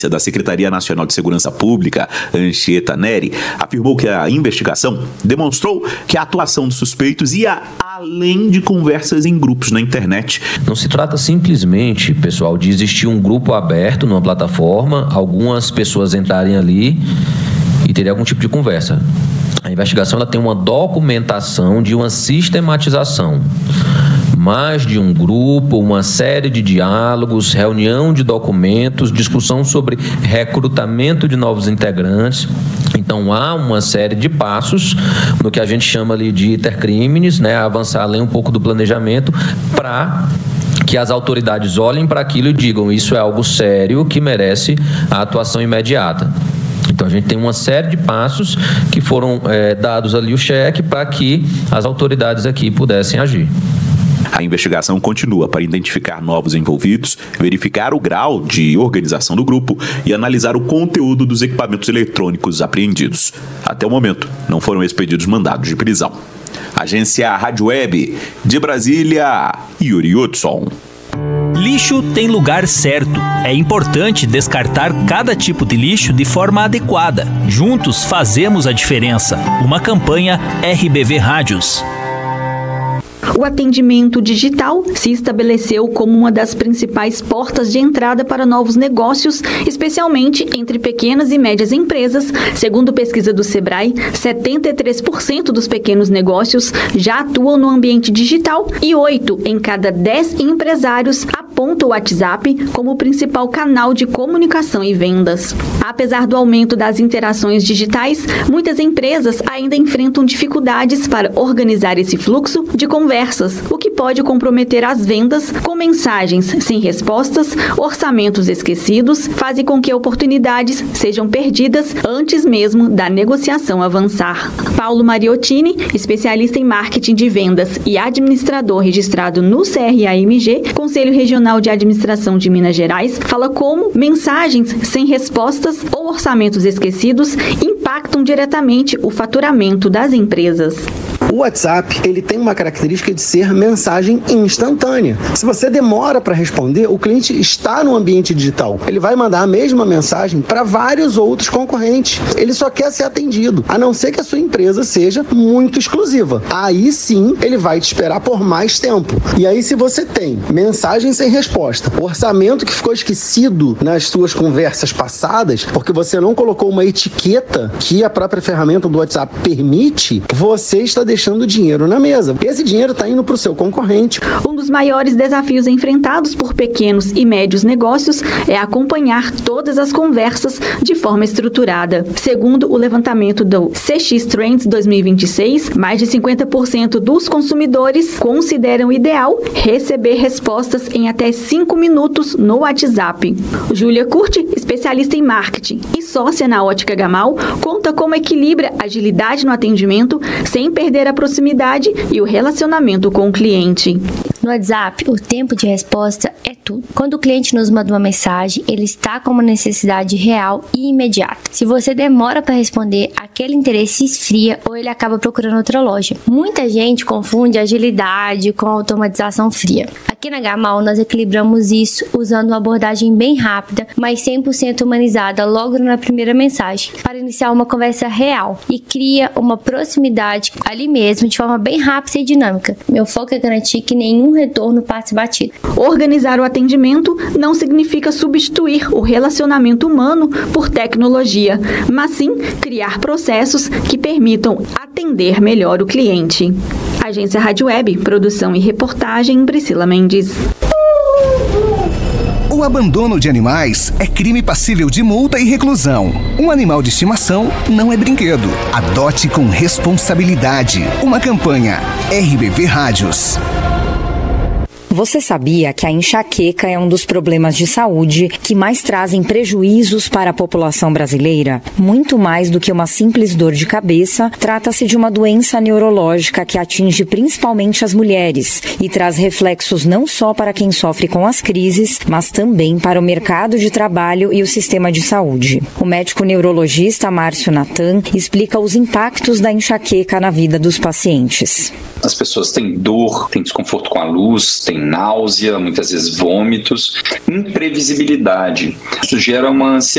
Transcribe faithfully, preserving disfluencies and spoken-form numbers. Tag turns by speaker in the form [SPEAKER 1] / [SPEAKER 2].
[SPEAKER 1] da Secretaria Nacional de Segurança Pública, Anchieta Neri, afirmou que a investigação demonstrou que a atuação dos suspeitos ia além de conversas em grupos na internet.
[SPEAKER 2] Não se trata simplesmente, pessoal, de existir um grupo aberto numa plataforma, algumas pessoas entrarem ali e terem algum tipo de conversa. A investigação ela tem uma documentação de uma sistematização. Mais de um grupo, uma série de diálogos, reunião de documentos, discussão sobre recrutamento de novos integrantes. Então, há uma série de passos no que a gente chama ali de intercrimes, né, avançar além um pouco do planejamento para que as autoridades olhem para aquilo e digam isso é algo sério que merece a atuação imediata. Então, a gente tem uma série de passos que foram é, dados ali o cheque para que as autoridades aqui pudessem agir.
[SPEAKER 1] A investigação continua para identificar novos envolvidos, verificar o grau de organização do grupo e analisar o conteúdo dos equipamentos eletrônicos apreendidos. Até o momento, não foram expedidos mandados de prisão. Agência Rádio Web, de Brasília, Yuri Hudson.
[SPEAKER 3] Lixo tem lugar certo. É importante descartar cada tipo de lixo de forma adequada. Juntos fazemos a diferença. Uma campanha R B V Rádios.
[SPEAKER 4] O atendimento digital se estabeleceu como uma das principais portas de entrada para novos negócios, especialmente entre pequenas e médias empresas. Segundo pesquisa do Sebrae, setenta e três por cento dos pequenos negócios já atuam no ambiente digital e oito em cada dez empresários apontam o WhatsApp como o principal canal de comunicação e vendas. Apesar do aumento das interações digitais, muitas empresas ainda enfrentam dificuldades para organizar esse fluxo de conversas, o que pode comprometer as vendas com mensagens sem respostas, orçamentos esquecidos, fazem com que oportunidades sejam perdidas antes mesmo da negociação avançar. Paulo Mariottini, especialista em marketing de vendas e administrador registrado no C R A M G, Conselho Regional de Administração de Minas Gerais, fala como mensagens sem respostas ou orçamentos esquecidos impactam diretamente o faturamento das empresas.
[SPEAKER 5] O WhatsApp, ele tem uma característica de ser mensagem instantânea. Se você demora para responder, o cliente está no ambiente digital. Ele vai mandar a mesma mensagem para vários outros concorrentes. Ele só quer ser atendido, a não ser que a sua empresa seja muito exclusiva. Aí sim, ele vai te esperar por mais tempo. E aí, se você tem mensagem sem resposta, orçamento que ficou esquecido nas suas conversas passadas, porque você não colocou uma etiqueta que a própria ferramenta do WhatsApp permite, você está deixando deixando dinheiro na mesa. Esse dinheiro está indo para o seu concorrente.
[SPEAKER 4] Um dos maiores desafios enfrentados por pequenos e médios negócios é acompanhar todas as conversas de forma estruturada. Segundo o levantamento do C X Trends dois mil e vinte e seis, mais de cinquenta por cento dos consumidores consideram ideal receber respostas em até cinco minutos no WhatsApp. Júlia Curti, especialista em marketing e sócia na Ótica Gamal, conta como equilibra agilidade no atendimento sem perder a proximidade e o relacionamento com o cliente.
[SPEAKER 6] No WhatsApp, o tempo de resposta é tudo. Quando o cliente nos manda uma mensagem, ele está com uma necessidade real e imediata. Se você demora para responder, aquele interesse esfria ou ele acaba procurando outra loja. Muita gente confunde agilidade com automatização fria. Aqui na Gamal, nós equilibramos isso usando uma abordagem bem rápida, mas cem por cento humanizada logo na primeira mensagem, para iniciar uma conversa real e cria uma proximidade ali mesmo, de forma bem rápida e dinâmica. Meu foco é garantir que nenhum retorno passe batido.
[SPEAKER 4] Organizar o atendimento não significa substituir o relacionamento humano por tecnologia, mas sim criar processos que permitam atender melhor o cliente. Agência Rádio Web, produção e reportagem, Priscila Mendes.
[SPEAKER 7] O abandono de animais é crime passível de multa e reclusão. Um animal de estimação não é brinquedo. Adote com responsabilidade. Uma campanha R B V Rádios.
[SPEAKER 8] Você sabia que a enxaqueca é um dos problemas de saúde que mais trazem prejuízos para a população brasileira? Muito mais do que uma simples dor de cabeça, trata-se de uma doença neurológica que atinge principalmente as mulheres e traz reflexos não só para quem sofre com as crises, mas também para o mercado de trabalho e o sistema de saúde. O médico neurologista Márcio Natan explica os impactos da enxaqueca na vida dos pacientes.
[SPEAKER 9] As pessoas têm dor, têm desconforto com a luz, têm náusea, muitas vezes vômitos, imprevisibilidade. Isso gera uma ansiedade.